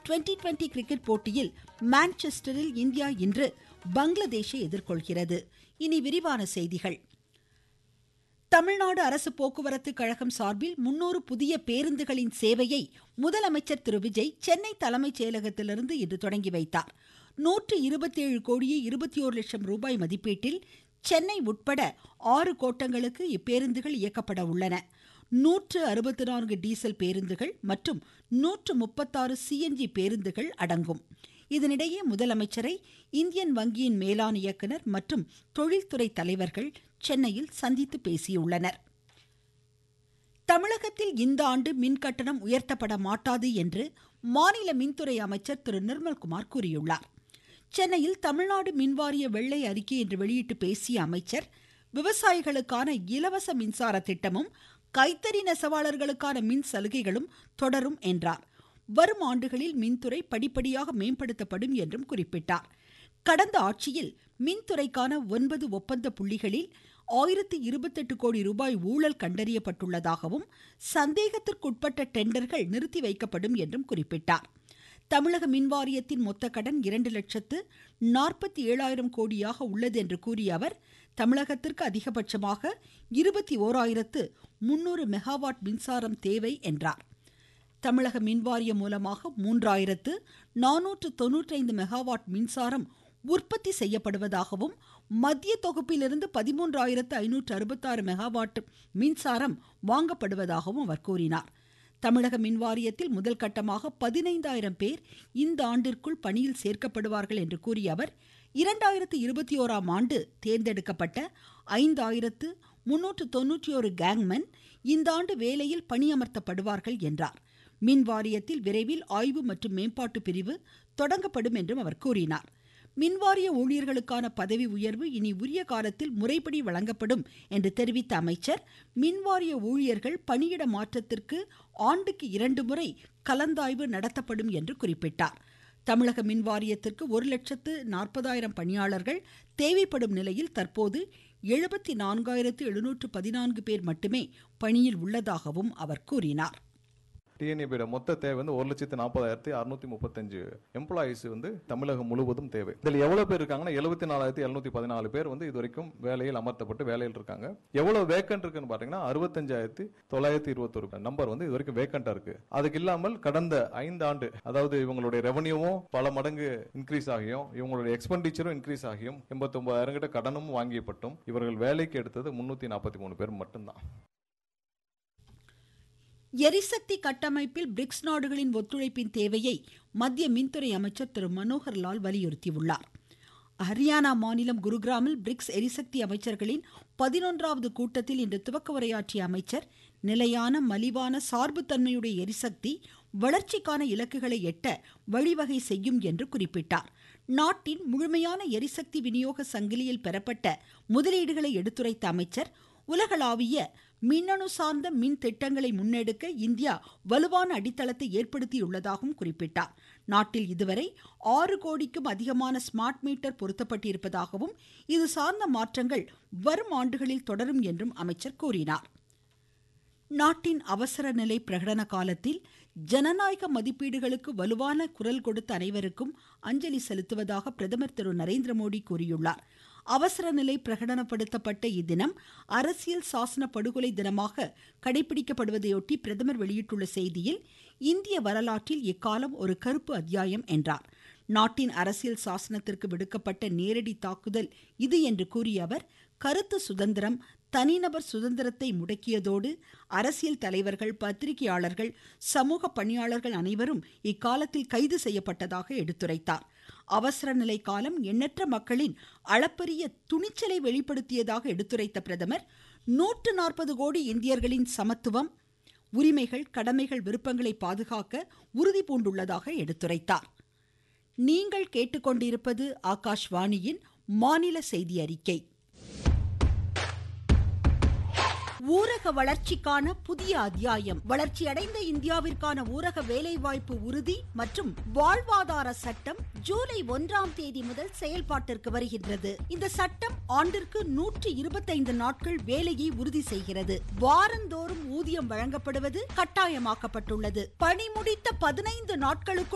Twenty cricket போட்டியில் மான்செஸ்டரில் India இன்று பங்களாதேஷை எதிர்கொள்கிறது. இனி விரிவான செய்திகள். தமிழ்நாடு அரசு போக்குவரத்து கழகம் சார்பில் 300 புதிய பேருந்துகளின் சேவையை முதலமைச்சர் திரு விஜய் சென்னை தலைமைச் செயலகத்திலிருந்து இன்று தொடங்கி வைத்தார். 127 கோடியே 21 லட்சம் ரூபாய் மதிப்பீட்டில் சென்னை உட்பட 6 கோட்டங்களுக்கு இப்பேருந்துகள் இயக்கப்பட உள்ளன. 164 டீசல் பேருந்துகள் மற்றும் 136 சிஎன்ஜி பேருந்துகள் அடங்கும். இதனிடையே முதலமைச்சரை இந்தியன் வங்கியின் மேலாண் இயக்குனர் மற்றும் தொழில்துறை தலைவர்கள் சென்னையில் சந்தித்து பேசியுள்ளனர். தமிழகத்தில் இந்த ஆண்டு மின் கட்டணம் உயர்த்தப்பட மாட்டாது என்று மாநில மின்துறை அமைச்சர் திரு நிர்மல்குமார் கூறியுள்ளார். சென்னையில் தமிழ்நாடு மின்வாரிய வெள்ளை அறிக்கை என்று வெளியிட்டு பேசிய அமைச்சர், விவசாயிகளுக்கான இலவச மின்சார திட்டமும் கைத்தறி நெசவாளர்களுக்கான மின் சலுகைகளும் தொடரும் என்றார். வரும் ஆண்டுகளில் மின்துறை படிப்படியாக மேம்படுத்தப்படும் என்றும் குறிப்பிட்டார். கடந்த ஆட்சியில் மின்துறைக்கான 9 ஒப்பந்த புள்ளிகளில் 1028 கோடி ரூபாய் ஊழல் கண்டறியப்பட்டுள்ளதாகவும் சந்தேகத்திற்குட்பட்ட டெண்டர்கள் நிறுத்தி வைக்கப்படும் என்றும் குறிப்பிட்டார். தமிழக மின்வாரியத்தின் மொத்த கடன் 2,47,000 கோடியாக உள்ளது என்று கூறிய அவர், தமிழகத்திற்கு அதிகபட்சமாக 21,300 மெகாவாட் மின்சாரம் தேவை என்றார். தமிழக மின்வாரியம் மூலமாக 3,495 மெகாவாட் மின்சாரம் உற்பத்தி செய்யப்படுவதாகவும் மத்திய தொகுப்பிலிருந்து 13,566 மெகாவாட் மின்சாரம் வாங்கப்படுவதாகவும் அவர் கூறினார். தமிழக மின்வாரியத்தில் முதல் கட்டமாக 15,000 பேர் இந்த ஆண்டிற்குள் பணியில் சேர்க்கப்படுவார்கள் என்று கூறிய அவர், 2021ஆம் ஆண்டு தேர்ந்தெடுக்கப்பட்ட 5,391 கேங்மேன் இந்த ஆண்டு வேலையில் பணியமர்த்தப்படுவார்கள் என்றார். மின்வாரியத்தில் விரைவில் ஆய்வு மற்றும் மேம்பாட்டு பிரிவு தொடங்கப்படும் என்றும் அவர் கூறினார். மின்வாரிய ஊழியர்களுக்கான பதவி உயர்வு இனி உரிய காலத்தில் முறைப்படி வழங்கப்படும் என்று தெரிவித்த அமைச்சர், மின்வாரிய ஊழியர்கள் பணியிட மாற்றத்திற்கு ஆண்டுக்கு 2 முறை கலந்தாய்வு நடத்தப்படும் என்று குறிப்பிட்டார். தமிழக மின்வாரியத்திற்கு 1,40,000 பணியாளர்கள் தேவைப்படும் நிலையில் தற்போது 74,714 பேர் மட்டுமே பணியில் உள்ளதாகவும் அவர் கூறினார். டிஎன்ஏபியோட மொத்த தேவை வந்து 1,40,635 எம்ப்ளாயிஸ் வந்து தமிழகம் முழுவதும் தேவை. இதில் எவ்வளவு பேர் இருக்காங்கன்னா 74,714 பேர் வந்து இதுவரைக்கும் வேலையில் அமர்த்தப்பட்டு வேலையில் இருக்காங்க. எவ்வளவு வேக்கன்ட் இருக்குன்னு பாத்தீங்கன்னா 65,921 நம்பர் வந்து இதுவரைக்கும் வேக்கண்டா இருக்கு. அதுக்கு இல்லாமல் கடந்த 5 ஆண்டு, அதாவது இவங்களுடைய ரெவன்யூவும் பல மடங்கு இன்க்ரீஸ் ஆகியும் இவங்களுடைய எக்ஸ்பெண்டிச்சரும் இன்க்ரீஸ் ஆகியும் 89,000 கிட்ட கடனும் வாங்கியப்பட்டும் இவர்கள் வேலைக்கு எடுத்தது 343 பேர் மட்டும்தான். எரிசக்தி கட்டமைப்பில் பிரிக்ஸ் நாடுகளின் ஒத்துழைப்பின் தேவையை மத்திய மின்துறை அமைச்சர் திரு மனோகர் லால் வலியுறுத்தியுள்ளார். ஹரியானா மாநிலம் குருகிராமில் பிரிக்ஸ் எரிசக்தி அமைச்சர்களின் 11வது கூட்டத்தில் இன்று துவக்க உரையாற்றிய அமைச்சர், நிலையான மலிவான சார்புத்தன்மையுடைய எரிசக்தி வளர்ச்சிக்கான இலக்குகளை எட்ட வழிவகை செய்யும் என்று குறிப்பிட்டார். நாட்டின் முழுமையான எரிசக்தி விநியோக சங்கிலியில் பெறப்பட்ட முதலீடுகளை எடுத்துரைத்த அமைச்சர், உலகளாவிய மின்னணு சார்ந்த மின் திட்டங்களை முன்னெடுக்க இந்தியா வலுவான அடித்தளத்தை ஏற்படுத்தியுள்ளதாகவும் குறிப்பிட்டார். நாட்டில் இதுவரை 6 கோடிக்கும் அதிகமான ஸ்மார்ட் மீட்டர் பொருத்தப்பட்டிருப்பதாகவும் இது சார்ந்த மாற்றங்கள் வரும் ஆண்டுகளில் தொடரும் என்றும் அமைச்சர் கூறினார். நாட்டின் அவசர நிலை பிரகடன காலத்தில் ஜனநாயக மதிப்பீடுகளுக்கு வலுவான குரல் கொடுத்த அனைவருக்கும் அஞ்சலி செலுத்துவதாக பிரதமர் திரு நரேந்திர மோடி கூறியுள்ளார். அவசர நிலை பிரகடனப்படுத்தப்பட்ட இத்தினம் அரசியல் சாசன படுகொலை தினமாக கடைபிடிக்கப்படுவதையொட்டி பிரதமர் வெளியிட்டுள்ள செய்தியில், இந்திய வரலாற்றில் இக்காலம் ஒரு கருப்பு அத்தியாயம் என்றார். நாட்டின் அரசியல் சாசனத்திற்கு விடுக்கப்பட்ட நேரடி தாக்குதல் இது என்று கூறிய அவர், கருத்து சுதந்திரம், தனிநபர் சுதந்திரத்தை முடக்கியதோடு அரசியல் தலைவர்கள், பத்திரிகையாளர்கள், சமூக பணியாளர்கள் அனைவரும் இக்காலத்தில் கைது செய்யப்பட்டதாக எடுத்துரைத்தார். அவசர நிலை காலம் எண்ணற்ற மக்களின் அளப்பரிய துணிச்சலை வெளிப்படுத்தியதாக எடுத்துரைத்த பிரதமர், 140 கோடி இந்தியர்களின் சமத்துவம், உரிமைகள், கடமைகள், விருப்பங்களை பாதுகாக்க உறுதி பூண்டுள்ளதாக எடுத்துரைத்தார். நீங்கள் கேட்டுக்கொண்டிருப்பது ஆகாஷ்வாணியின் மாநில செய்தி அறிக்கை. ஊரக வளர்ச்சிக்கான புதிய அத்தியாயம். வளர்ச்சியடைந்த இந்தியாவிற்கான ஊரக வேலைவாய்ப்பு உறுதி மற்றும் வாழ்வாதார சட்டம் ஜூலை 1ஆம் தேதி முதல் செயல்பாட்டிற்கு வருகின்றது. இந்த சட்டம் ஆண்டிற்கு 125 நாட்கள் வேலையை உறுதி செய்கிறது. வாரந்தோறும் ஊதியம் வழங்கப்படுவது கட்டாயமாக்கப்பட்டுள்ளது. பணி முடித்த 15 நாட்களுக்கு